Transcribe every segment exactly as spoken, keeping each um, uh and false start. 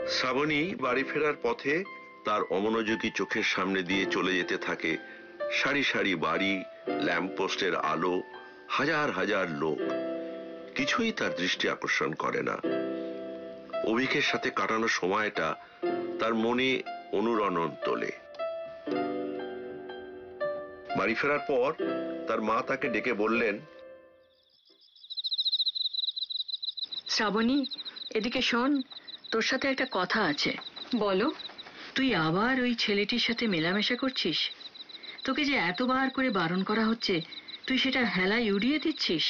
শ্রাবণী বাড়ি ফেরার পথে তার অমনোযোগী চোখের সামনে দিয়ে চলে যেতে থাকে সারি সারি বাড়ি, ল্যাম্পপোস্টের আলো, হাজার হাজার লোক। কিছুই তার দৃষ্টি আকর্ষণ করে না। অভিকের সাথে কাটানো সময়টা তার মনে অনুরণন তোলে। বাড়ি ফেরার পর তার মা তাকে ডেকে বললেন, শ্রাবণী, এদিকে শোন, তোর সাথে একটা কথা আছে। বলো। তুই আবার ওই ছেলেটির সাথে মেলামেশা করছিস? তোকে যে এতবার করে বারণ করা হচ্ছে, তুই সেটা হেলায় উড়িয়ে দিচ্ছিস।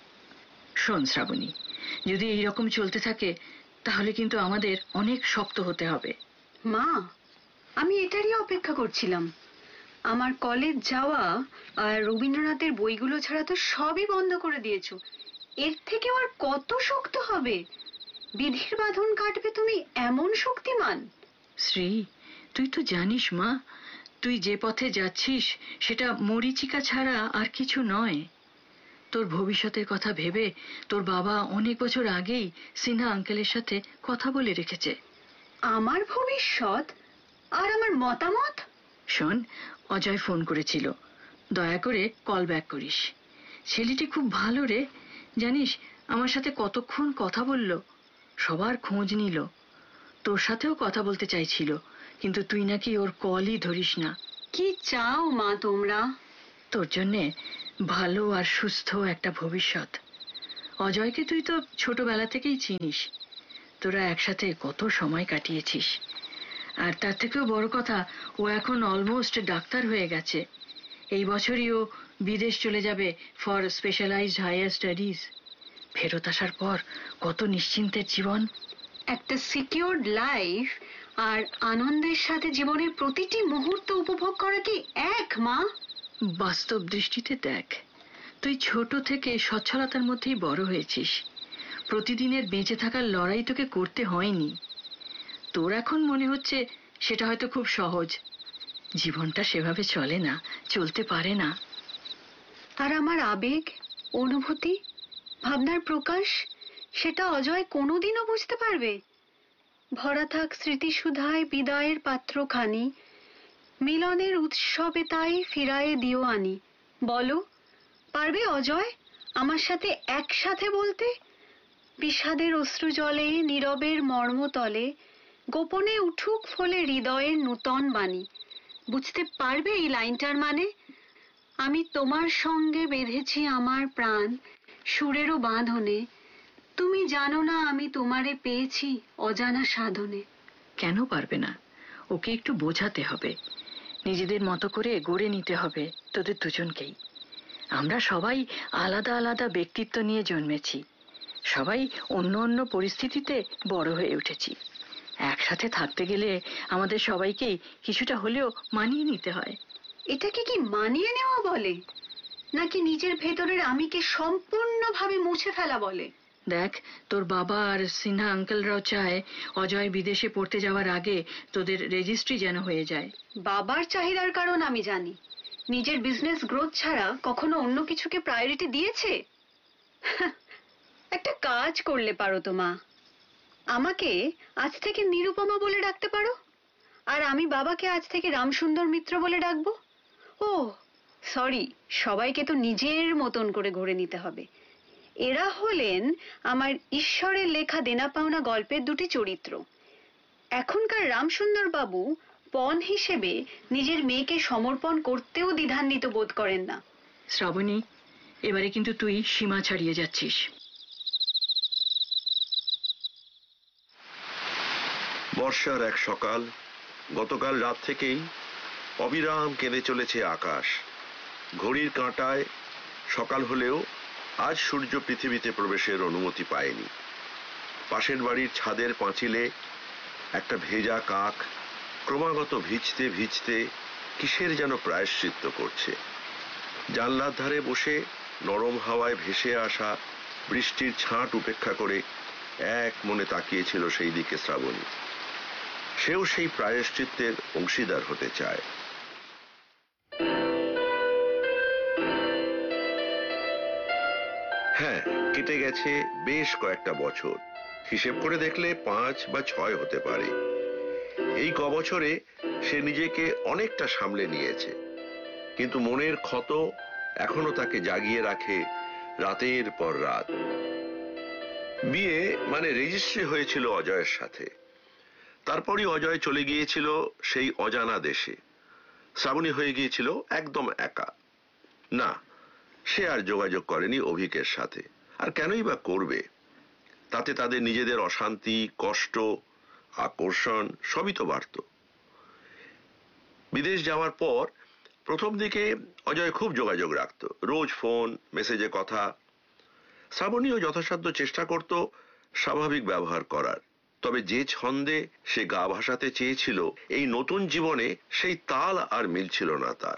শোন শ্রাবণী, যদি এইরকম চলতে থাকে তাহলে কিন্তু আমাদের অনেক শক্ত হতে হবে। মা, আমি এটারই অপেক্ষা করছিলাম। আমার কলেজ যাওয়া আর রবীন্দ্রনাথের বইগুলো ছাড়া তো সবই বন্ধ করে দিয়েছো। এর থেকে আর কত শক্ত হবে? বিধির বাঁধন কাটবে তুমি এমন শক্তিমান? শ্রী, তুই তো জানিস মা, তুই যে পথে যাচ্ছিস সেটা মরীচিকা ছাড়া আর কিছু নয়। তোর ভবিষ্যতের কথা ভেবে তোর বাবা অনেক বছর আগেই সিনহা আঙ্কেলের সাথে কথা বলে রেখেছে। আমার ভবিষ্যৎ আর আমার মতামত? শোন, অজয় ফোন করেছিল, দয়া করে কল ব্যাক করিস। ছেলেটি খুব ভালো রে, জানিস আমার সাথে কতক্ষণ কথা বলল, সবার খোঁজ নিল। তোর সাথেও কথা বলতে চাইছিল, কিন্তু তুই নাকি ওর কলই ধরিস না। কি চাও মা তোমরা? তোর জন্যে ভালো আর সুস্থ একটা ভবিষ্যৎ। অজয়কে তুই তো ছোটবেলা থেকেই চিনিস, তোরা একসাথে কত সময় কাটিয়েছিস। আর তার থেকেও বড় কথা, ও এখন অলমোস্ট ডাক্তার হয়ে গেছে। এই বছরই ও বিদেশ চলে যাবে ফর স্পেশালাইজড হায়ার স্টাডিজ। ফেরত আসার পর কত নিশ্চিন্তের জীবন। একটা সিকিউরড লাইফ আর আনন্দের সাথে জীবনের প্রতিটি মুহূর্ত উপভোগ করা কি এক মা? বাস্তব দৃষ্টিতে দেখ, তুই ছোট থেকে সচ্ছলতার মধ্যেই বড় হয়েছিস। প্রতিদিনের বেঁচে থাকার লড়াই তোকে করতে হয়নি। তোর এখন মনে হচ্ছে সেটা হয়তো খুব সহজ। জীবনটা সেভাবে চলে না, চলতে পারে না। আর আমার আবেগ, অনুভূতি, ভাবনার প্রকাশ, সেটা অজয় কোনোদিনও বুঝতে পারবে? ভরা থাক স্মৃতিসুধায় বিদায়ের পাত্রখানি, মিলনের উৎসবে তাই ফিরায়ে দিও আনি। বলো, পারবে অজয় আমার সাথে একসাথে বলতে? বিষাদের অশ্রু জলে, নীরবের মর্মতলে, গোপনে উঠুক ফলে হৃদয়ের নূতন বাণী। বুঝতে পারবে এই লাইনটার মানে? আমি তোমার সঙ্গে বেঁধেছি আমার প্রাণ সুরেরও বাঁধনে, তুমি জানো না আমি তোমারে পেয়েছি অজানা সাধনে। কেন পারবে না? ওকে একটু বোঝাতে হবে, নিজেদের মতো করে গড়ে নিতে হবে তোদের দুজনকেই। আমরা সবাই আলাদা আলাদা ব্যক্তিত্ব নিয়ে জন্মেছি, সবাই অন্য অন্য পরিস্থিতিতে বড় হয়ে উঠেছি। একসাথে থাকতে গেলে আমাদের সবাইকেই কিছুটা হলেও মানিয়ে নিতে হয়। এটাকে কি মানিয়ে নেওয়া বলে, নাকি নিজের ভেতরের আমিকে সম্পূর্ণভাবে মুছে ফেলা বলে? দেখ, তোর বাবা আর সিনহা আঙ্কেলরাও চায় অজয় বিদেশে পড়তে যাওয়ার আগে তোদের রেজিস্ট্রি যেন হয়ে যায়। বাবার চাহিদার কারণ আমি জানি, নিজের বিজনেস গ্রোথ ছাড়া কখনো অন্য কিছুকে প্রায়োরিটি দিয়েছে? একটা কাজ করলে পারো তো মা, আমাকে আজ থেকে নিরুপমা বলে ডাকতে পারো, আর আমি বাবাকে আজ থেকে রামসুন্দর মিত্র বলে ডাকবো। ও সরি, সবাইকে তো নিজের মতন করে গড়ে নিতে হবে। এরা হলেন আমার ঈশ্বরের লেখা দেনা পাওনা গল্পের দুটি চরিত্র। এখনকার রামসুন্দর বাবু পণ হিসেবে নিজের মেয়েকে সমর্পণ করতেও দ্বিধান্বিত বোধ করেন না। শ্রাবণী, এবারে কিন্তু তুই সীমা ছাড়িয়ে যাচ্ছিস। বর্ষার এক সকাল, গতকাল রাত থেকেই অবিরাম কেঁদে চলেছে আকাশ। ঘড়ির কাঁটায় সকাল হলেও আজ সূর্য পৃথিবীতে প্রবেশের অনুমতি পায়নি। পাশের বাড়ির ছাদের পাঁচিলে একটা ভেজা কাক ক্রমাগত ভিজতে ভিজতে কিসের যেন প্রায়শ্চিত্ত করছে। জানলার ধারে বসে নরম হাওয়ায় ভেসে আসা বৃষ্টির ছাঁট উপেক্ষা করে এক মনে তাকিয়েছিল সেই দিকে শ্রাবণী। সেও সেই প্রায়শ্চিত্তের অংশীদার হতে চায়। হ্যাঁ, কেটে গেছে বেশ কয়েকটা বছর। হিসেব করে দেখলে পাঁচ বা ছয় হতে পারে। এই ক বছরে সে নিজেকে অনেকটা সামলে নিয়েছে, কিন্তু মনের ক্ষত এখনো তাকে জাগিয়ে রাখে রাতের পর রাত। বিয়ে মানে রেজিস্ট্রি হয়েছিল অজয়ের সাথে। তারপরই অজয় চলে গিয়েছিল সেই অজানা দেশে। শ্রাবণী হয়ে গিয়েছিল একদম একা। না, সে আর যোগাযোগ করেনি অভিকের সাথে। আর কেনই বা করবে? তাতে তাদের নিজেদের অশান্তি, কষ্ট, আকর্ষণ সবই তো বাড়ত। বিদেশ যাওয়ার পর প্রথম দিকে অজয় খুব যোগাযোগ রাখত, রোজ ফোন মেসেজে কথা। শ্রাবণীও যথাসাধ্য চেষ্টা করত স্বাভাবিক ব্যবহার করার, তবে যে ছন্দে সে গা ভাসাতে চেয়েছিল এই নতুন জীবনে সেই তাল আর মিলছিল না তার।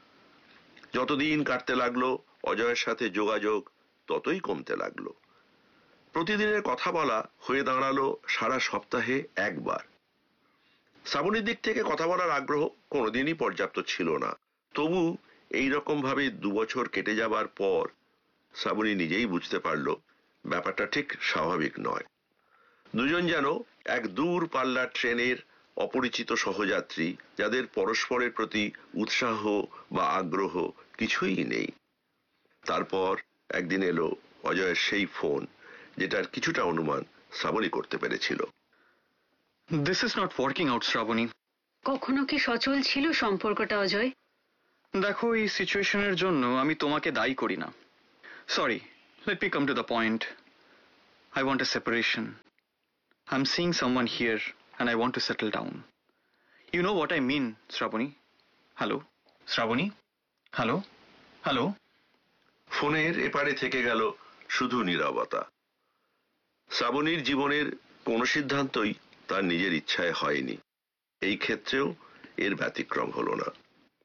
যতদিন কাটতে লাগলো অজয়ের সাথে যোগাযোগ ততই কমতে লাগলো। প্রতিদিনের কথা বলা হয়ে দাঁড়ালো সারা সপ্তাহে একবার। শ্রাবণীর দিক থেকে কথা বলার আগ্রহ কোনোদিনই পর্যাপ্ত ছিল না। তবু এইরকম ভাবে দু বছর কেটে যাবার পর শ্রাবণী নিজেই বুঝতে পারল ব্যাপারটা ঠিক স্বাভাবিক নয়। দুজন যেন এক দূর পাল্লার ট্রেনের অপরিচিত সহযাত্রী, যাদের পরস্পরের প্রতি উৎসাহ বা আগ্রহ কিছুই নেই। তারপর একদিন এলো অজয়ের সেই ফোন, যেটার কিছুটা অনুমান শ্রাবণী করতে পেরেছিল। This is not working out, Shrabani. কখনো কি সচল ছিল সম্পর্কটা অজয়? দেখো, এই সিচুয়েশনের জন্য আমি তোমাকে দায়ী করি না। Sorry, let me come to the point. I want a separation. I'm seeing someone here and I want to settle down. You know what I mean, Shrabani? Hello Shrabani? Hello hello ফোনের এপারে থেকে গেল শুধু নীরবতা। শ্রাবণীর জীবনের কোনো সিদ্ধান্তই তার নিজের ইচ্ছায় হয়নি। এই ক্ষেত্রেও এর ব্যতিক্রম হলো না।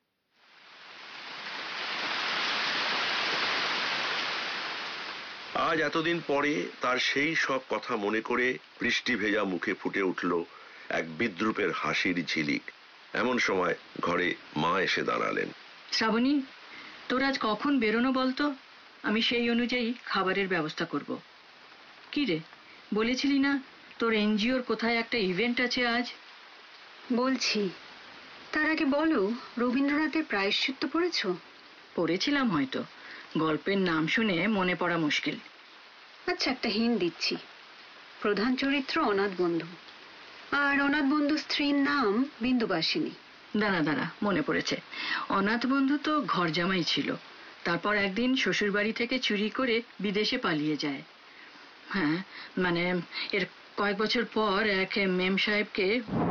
আজ এতদিন পরে তার সেই সব কথা মনে করে বৃষ্টি ভেজা মুখে ফুটে উঠল এক বিদ্রুপের হাসির ঝিলিক। এমন সময় ঘরে মা এসে দাঁড়ালেন। শ্রাবণী, তোর আজ কখন বেরোনো বলতো? আমি সেই অনুযায়ী খাবারের ব্যবস্থা করব। কি রে, বলেছিলি না তোর এনজিওর কোথায় একটা ইভেন্ট আছে আজ? বলছি, তার আগে বলো, রবীন্দ্রনাথের প্রায়শ্চিত্ত পড়েছ? পড়েছিলাম হয়তো, গল্পের নাম শুনে মনে পড়া মুশকিল। আচ্ছা, একটা হিন্ট দিচ্ছি। প্রধান চরিত্র অনাথ বন্ধু, আর অনাথ বন্ধু স্ত্রীর নাম বিন্দুবাসিনী। দাঁড়া দাঁড়া, মনে পড়েছে। অনাথ বন্ধু তো ঘর জামাই ছিল, তারপর একদিন শ্বশুর বাড়ি থেকে চুরি করে বিদেশে পালিয়ে যায়। হ্যাঁ, মানে এর কয়েক বছর পর এক মেম সাহেবকে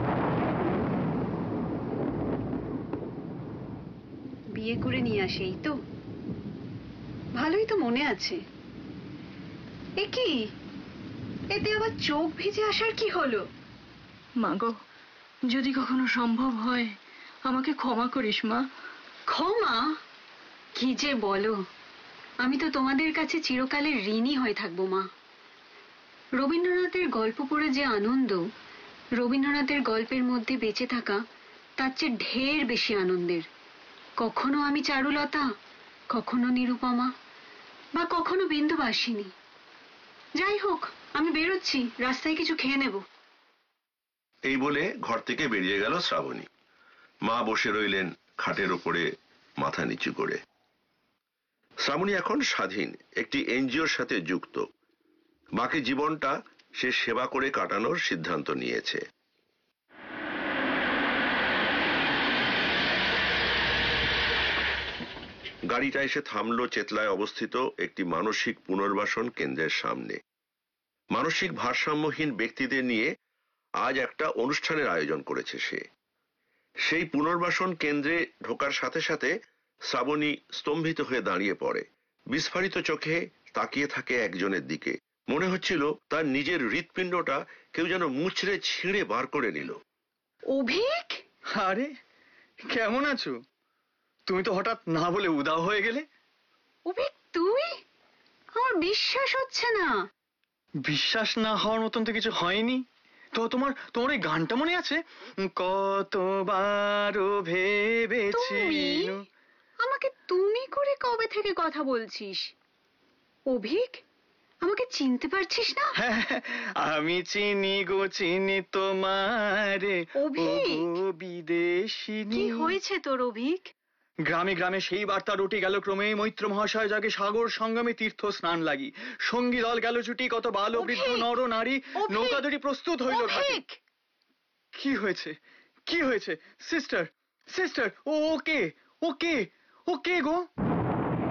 বিয়ে করে নিয়ে আসে। এই তো, ভালোই তো মনে আছে। এ কি, এতে আবার চোখ ভিজে আসার কি হলো? মাগো, যদি কখনো সম্ভব হয় আমাকে ক্ষমা করিস মা। ক্ষমা? কি যে বলো, আমি তো তোমাদের কাছে চিরকালের ঋণী হয়ে থাকবো মা। রবীন্দ্রনাথের গল্প পড়ে যে আনন্দ, রবীন্দ্রনাথের গল্পের মধ্যে বেঁচে থাকা তার চেয়ে ঢের বেশি আনন্দের। কখনো আমি চারুলতা, কখনো নিরুপমা, বা কখনো বিন্দুবাসিনী। যাই হোক, আমি বেরোচ্ছি, রাস্তায় কিছু খেয়ে নেব। এই বলে ঘর থেকে বেরিয়ে গেল শ্রাবণী। মা বসে রইলেন খাটের ওপরে মাথা নিচু করে। শ্রাবণী এখন স্বাধীন, একটি এনজিওর সাথে যুক্ত। বাকি জীবনটা সে সেবা করে কাটানোর সিদ্ধান্ত নিয়েছে। গাড়িটা এসে থামলো চেতলায় অবস্থিত একটি মানসিক পুনর্বাসন কেন্দ্রের সামনে। মানসিক ভারসাম্যহীন ব্যক্তিদের নিয়ে আজ একটা অনুষ্ঠানের আয়োজন করেছে সে। সেই পুনর্বাসন কেন্দ্রে ঢোকার সাথে সাথে শ্রাবণী স্তম্ভিত হয়ে দাঁড়িয়ে পড়ে। বিস্ফারিত চোখে তাকিয়ে থাকে একজনের দিকে। মনে হচ্ছিল তার নিজের হৃৎপিণ্ডটা কেউ যেন মুচড়ে ছিঁড়ে বার করে নিল। অভিক! আরে, কেমন আছো? তুমি তো হঠাৎ না বলে উদাও হয়ে গেলে। অভিক, তুই? আমার বিশ্বাস হচ্ছে না। বিশ্বাস না হওয়ার মতন তো কিছু হয়নি। তো তোমার তোমার ওই গানটা মনে আছে? কতবারও ভেবেছি। আমাকে তুমি করে কবে থেকে কথা বলছিস? অভিক, আমাকে চিনতে পারছিস না? আমি চিনি গো চিনি তোমারে অভিক! ও বিদেশিনী। কি হয়েছে তোর অভিক? গ্রামে গ্রামে সেই বার্তা রটি গেল ক্রমে, মৈত্র মহাশয় যাকে সাগর সঙ্গমে তীর্থ স্নান লাগি। সঙ্গী দল গেল ছুটি, কত বাল বৃদ্ধ অভিক! নর নারী অভিক! নৌকাদুরি প্রস্তুত হইল ঘাটে। অভিক! কি হয়েছে কি হয়েছে? সিস্টার সিস্টার ও কে ও কে ও কে গো?